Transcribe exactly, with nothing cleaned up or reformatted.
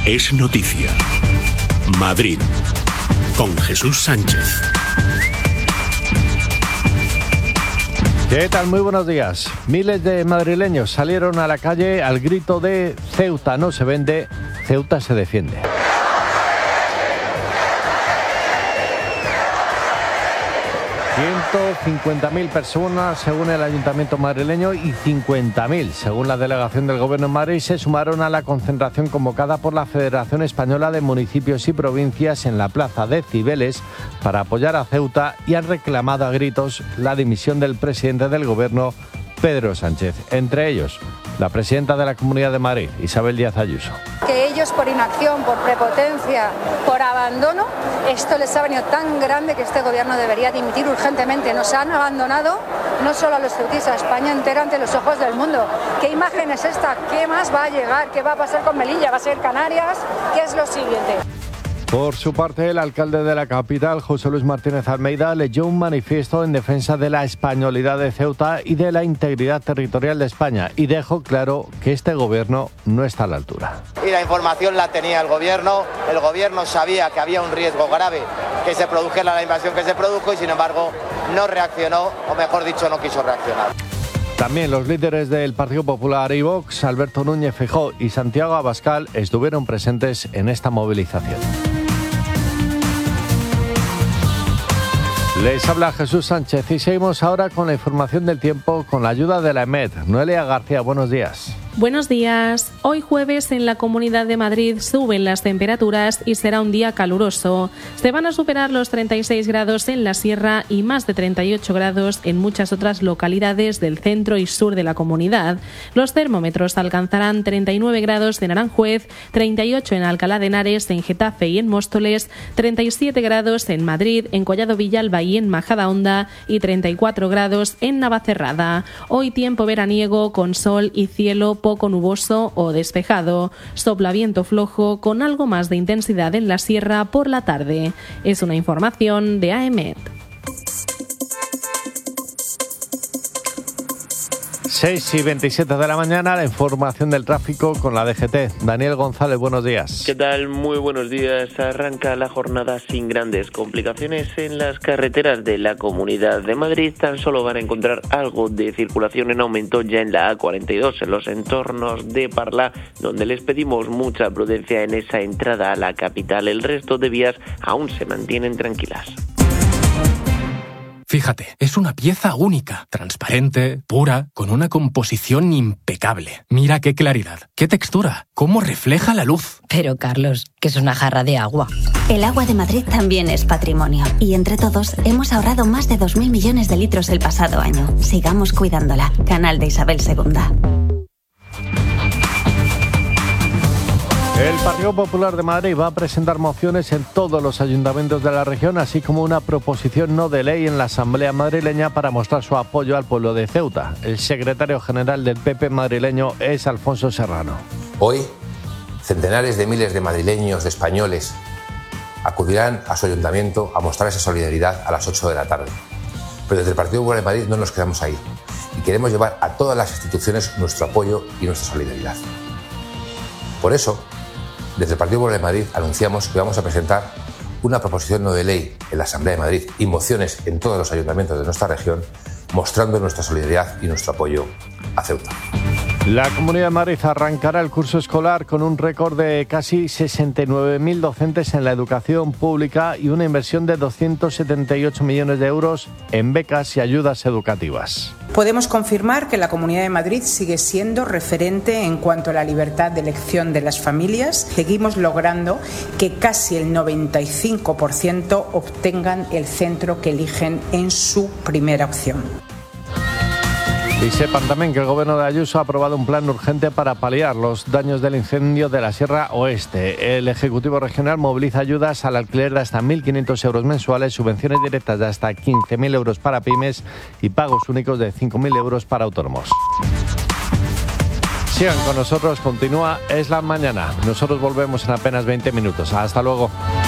es noticia. Madrid, con Jesús Sánchez. ¿Qué tal? Muy buenos días. Miles de madrileños salieron a la calle al grito de Ceuta no se vende, Ceuta se defiende. ciento cincuenta mil personas según el Ayuntamiento madrileño y cincuenta mil según la delegación del Gobierno en Madrid se sumaron a la concentración convocada por la Federación Española de Municipios y Provincias en la Plaza de Cibeles para apoyar a Ceuta y han reclamado a gritos la dimisión del presidente del Gobierno, Pedro Sánchez. Entre ellos, la presidenta de la Comunidad de Madrid, Isabel Díaz Ayuso. Que ellos por inacción, por prepotencia, por abandono, esto les ha venido tan grande que este gobierno debería dimitir urgentemente. Nos han abandonado no solo a los ceutíes, a España entera ante los ojos del mundo. ¿Qué imagen es esta? ¿Qué más va a llegar? ¿Qué va a pasar con Melilla? ¿Va a ser Canarias? ¿Qué es lo siguiente? Por su parte, el alcalde de la capital, José Luis Martínez Almeida, leyó un manifiesto en defensa de la españolidad de Ceuta y de la integridad territorial de España y dejó claro que este gobierno no está a la altura. Y la información la tenía el gobierno, el gobierno sabía que había un riesgo grave que se produjera la invasión que se produjo y sin embargo no reaccionó, o mejor dicho, no quiso reaccionar. También los líderes del Partido Popular y Vox, Alberto Núñez Feijóo y Santiago Abascal, estuvieron presentes en esta movilización. Les habla Jesús Sánchez y seguimos ahora con la información del tiempo con la ayuda de la EMET. Noelia García, buenos días. Buenos días. Hoy jueves en la Comunidad de Madrid suben las temperaturas y será un día caluroso. Se van a superar los treinta y seis grados en la Sierra y más de treinta y ocho grados en muchas otras localidades del centro y sur de la comunidad. Los termómetros alcanzarán treinta y nueve grados en Aranjuez, treinta y ocho en Alcalá de Henares, en Getafe y en Móstoles, treinta y siete grados en Madrid, en Collado Villalba y en Majadahonda y treinta y cuatro grados en Navacerrada. Hoy tiempo veraniego con sol y cielo poco nuboso o despejado. Sopla viento flojo con algo más de intensidad en la sierra por la tarde. Es una información de A E M E T. seis y veintisiete de la mañana, la información del tráfico con la D G T. Daniel González, buenos días. ¿Qué tal? Muy buenos días. Arranca la jornada sin grandes complicaciones en las carreteras de la Comunidad de Madrid. Tan solo van a encontrar algo de circulación en aumento ya en la A cuarenta y dos, en los entornos de Parla, donde les pedimos mucha prudencia en esa entrada a la capital. El resto de vías aún se mantienen tranquilas. Fíjate, es una pieza única, transparente, pura, con una composición impecable. Mira qué claridad, qué textura, cómo refleja la luz. Pero, Carlos, que es una jarra de agua. El agua de Madrid también es patrimonio. Y entre todos hemos ahorrado más de dos mil millones de litros el pasado año. Sigamos cuidándola. Canal de Isabel segunda. El Partido Popular de Madrid va a presentar mociones en todos los ayuntamientos de la región, así como una proposición no de ley en la Asamblea madrileña para mostrar su apoyo al pueblo de Ceuta. El secretario general del P P madrileño es Alfonso Serrano. Hoy, centenares de miles de madrileños, de españoles, acudirán a su ayuntamiento a mostrar esa solidaridad a las ocho de la tarde. Pero desde el Partido Popular de Madrid no nos quedamos ahí y queremos llevar a todas las instituciones nuestro apoyo y nuestra solidaridad. Por eso, desde el Partido Popular de Madrid anunciamos que vamos a presentar una proposición no de ley en la Asamblea de Madrid y mociones en todos los ayuntamientos de nuestra región mostrando nuestra solidaridad y nuestro apoyo a Ceuta. La Comunidad de Madrid arrancará el curso escolar con un récord de casi sesenta y nueve mil docentes en la educación pública y una inversión de doscientos setenta y ocho millones de euros en becas y ayudas educativas. Podemos confirmar que la Comunidad de Madrid sigue siendo referente en cuanto a la libertad de elección de las familias. Seguimos logrando que casi el noventa y cinco por ciento obtengan el centro que eligen en su primera opción. Y sepan también que el Gobierno de Ayuso ha aprobado un plan urgente para paliar los daños del incendio de la Sierra Oeste. El Ejecutivo Regional moviliza ayudas al alquiler de hasta mil quinientos euros mensuales, subvenciones directas de hasta quince mil euros para pymes y pagos únicos de cinco mil euros para autónomos. Sigan con nosotros, continúa Es la Mañana. Nosotros volvemos en apenas veinte minutos. Hasta luego.